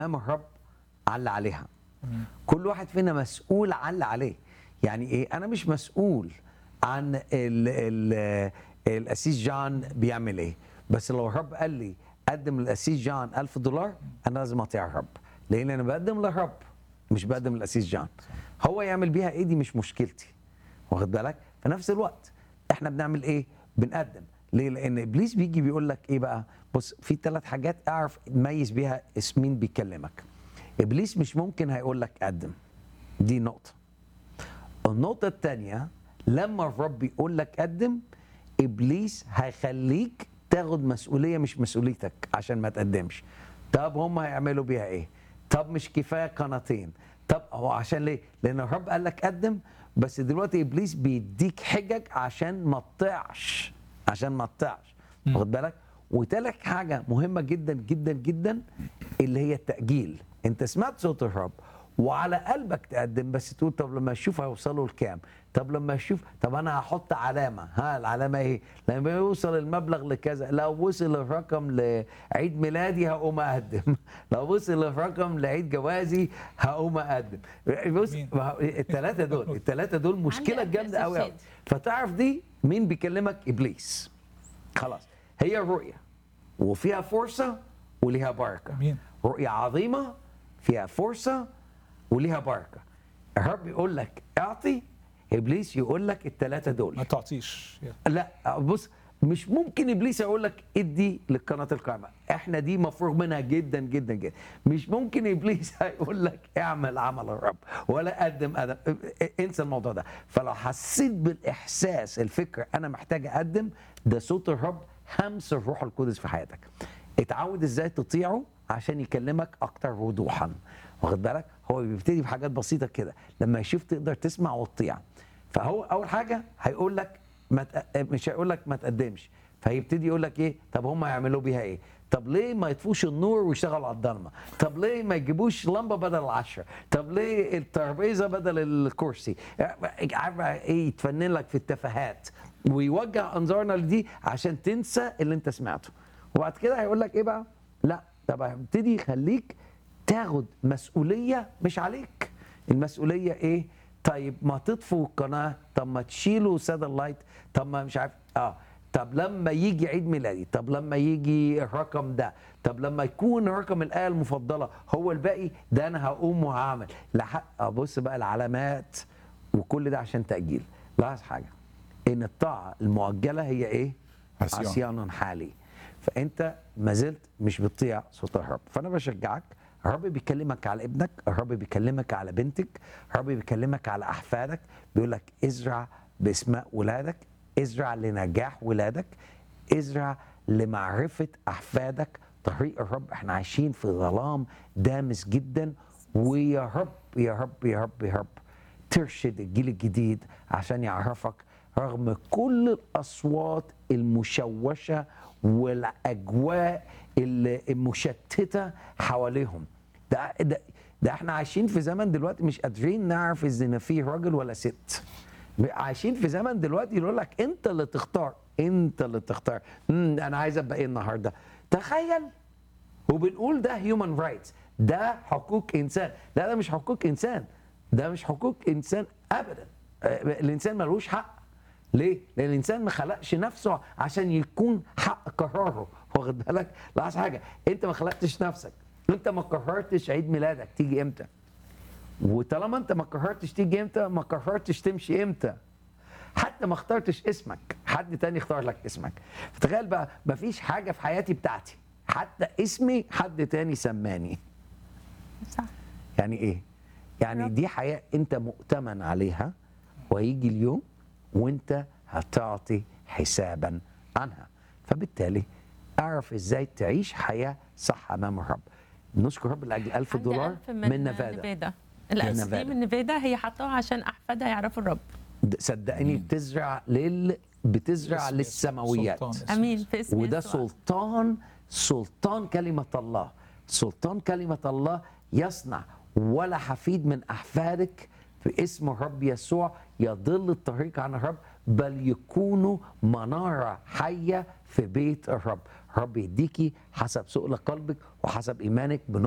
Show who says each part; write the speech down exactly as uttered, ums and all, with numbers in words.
Speaker 1: امام الرب على اللي عليها. كل واحد فينا مسؤول عن اللي عليه. يعني ايه؟ انا مش مسؤول عن ال ال القسيس جان بيعمل ايه، بس لو الرب قال لي قدم للقسيس جان ألف دولار انا لازم اطيع الرب، لان انا بقدم للرب مش بقدم للقسيس جان. هو يعمل بيها ايه دي مش مشكلتي، واخد بالك؟ في نفس الوقت احنا بنعمل ايه؟ بنقدم. ليه؟ لان ابليس بيجي بيقول لك ايه بقى؟ بص، في ثلاث حاجات اعرف تميز بيها مين بيكلمك. ابليس مش ممكن هيقول لك قدم، دي نقطه. النقطه الثانيه، لما الرب يقول لك قدم، ابليس هيخليك تاخد مسؤوليه مش مسؤوليتك عشان ما تقدمش. طب هم هيعملوا بيها ايه؟ طب مش كفايه قناتين؟ طب هو عشان ليه؟ لان الرب قال لك قدم، بس دلوقتي ابليس بيديك حجج عشان ما تطيعش، عشان ما تطيعش، واخد بالك؟ وتالت حاجه مهمه جدا جدا جدا اللي هي التاجيل. انت سمعت صوت الرب وعلى قلبك تقدم، بس تقول طب لما اشوف هيوصلوا لكام، طب لما اشوف، طب انا هحط علامه، ها العلامه ايه؟ لما يوصل المبلغ لكذا، لو وصل الرقم لعيد ميلادي هقوم اقدم، لو وصل الرقم لعيد جوازي هقوم اقدم. بص، الثلاثه دول الثلاثه دول مشكله جامده قوي قوي. فتعرف دي مين بيكلمك؟ ابليس. خلاص، هي الرؤيه وفيها فرصه وليها بركه.
Speaker 2: أمين.
Speaker 1: رؤيه عظيمه فيها فرصه وليها بركه. الرب يقول لك اعطي، ابليس يقول لك الثلاثه دول
Speaker 2: ما تعطيش.
Speaker 1: لا. بص، مش ممكن ابليس يقول لك ادي للقناه القائمه، احنا دي مفروغ منها جدا جدا جدا. مش ممكن ابليس هيقول لك اعمل عمل الرب ولا قدم ادم، انسى الموضوع ده. فلو حسيت بالاحساس الفكر انا محتاج اقدم، ده صوت الرب، همس الروح القدس في حياتك. اتعود ازاي تطيعه عشان يكلمك اكتر وضوحا، واخد بالك؟ هو بيبتدي بحاجات بسيطه كده، لما يشوف تقدر تسمع وتطيع. فهو اول حاجه هيقول لك ما تق... مش هيقول لك ما تقدمش، فهيبتدي يقول لك ايه؟ طب هم هيعملوا بيها ايه؟ طب ليه ما يطفوش النور ويشتغلوا على الضلمه؟ طب ليه ما يجيبوش لمبه بدل العشره؟ طب ليه الترابيزه بدل الكرسي؟ عارف ايه؟ يتفنن لك في التفاهات ويوجه انظارنا لدي عشان تنسى اللي انت سمعته. وبعد كده هيقول لك ايه بقى؟ لا، طب هيبتدي يخليك تاخد مسؤوليه مش عليك. المسؤوليه ايه؟ طيب ما تطفوا القناه، طب ما تشيلوا ساتلايت، طب ما مش عارف اه طب لما يجي عيد ميلادي، طب لما يجي الرقم ده، طب لما يكون رقم الايه المفضله هو الباقي ده، انا هقوم وهعمل. لحق بص بقى العلامات وكل ده عشان تاجيل. لاحظ حاجه، ان الطاعه المؤجله هي ايه؟
Speaker 2: عصيان.
Speaker 1: عصيان حالي. فانت ما زلت مش بتطيع صوت الرب. فانا بشجعك، الرب بيكلمك على ابنك، الرب بيكلمك على بنتك، الرب بيكلمك على احفادك، بيقول لك ازرع باسماء ولادك، ازرع لنجاح ولادك، ازرع لمعرفه احفادك. طريق الرب، احنا عايشين في ظلام دامس جدا، ويا رب يا رب يا رب يا رب ترشد الجيل الجديد عشان يعرفك رغم كل الاصوات المشوشه والاجواء المشتته حواليهم. ده ده ده احنا عايشين في زمن دلوقتي مش قادرين نعرف اذا في راجل ولا ست. عايشين في زمن دلوقتي يقول لك انت اللي تختار، انت اللي تختار. امم انا عايز ابقى ايه النهارده؟ تخيل، وبنقول ده هيومن رايتس، ده حقوق انسان. لا، ده مش حقوق انسان، ده مش حقوق انسان ابدا. الانسان ملوش حق. ليه؟ لان الانسان ما خلقش نفسه عشان يكون حق قراره، واخد بالك؟ لاحظ حاجه، انت ما خلقتش نفسك، انت ما قررتش عيد ميلادك تيجي امتى، وطالما انت ما قررتش تيجي امتى، ما قررتش تمشي امتى، حتى ما اخترتش اسمك، حد تاني اختار لك اسمك. فتخيل بقى، ما فيش حاجه في حياتي بتاعتي، حتى اسمي حد تاني سماني.
Speaker 3: صح.
Speaker 1: يعني ايه؟ يعني دي حياه انت مؤتمن عليها، وهيجي اليوم وانت هتعطي حسابا عنها. فبالتالي اعرف ازاي تعيش حياه صح امام الرب. نشكر رب لاجل ألف
Speaker 3: عندي
Speaker 1: دولار
Speaker 3: ألف
Speaker 1: من,
Speaker 3: من
Speaker 1: نفادا.
Speaker 3: نفادا.
Speaker 1: من
Speaker 3: الألف دي
Speaker 1: نفادا.
Speaker 3: من نفادا هي حطوها عشان أحفادها يعرفوا الرب.
Speaker 1: صدقني بتزرع لل بتزرع
Speaker 2: اسم
Speaker 1: للسماويات.
Speaker 2: سلطان اسم
Speaker 3: أمين في اسم
Speaker 1: وده
Speaker 3: يسوع.
Speaker 1: سلطان، سلطان كلمة الله. سلطان كلمة الله يصنع ولا حفيد من أحفادك في اسم الرب يسوع يضل الطريق عن الرب، بل يكونوا منارة حية في بيت الرب. الرب يديكي حسب سؤل قلبك وحسب إيمانك.